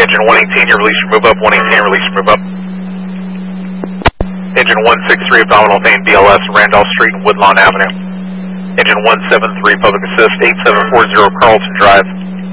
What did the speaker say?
Engine 118, you release your move up. 118, release your move up. Engine 163, abdominal vein BLS, Randolph Street and Woodlawn Avenue. Engine 173, public assist, 8740 Carlson Drive.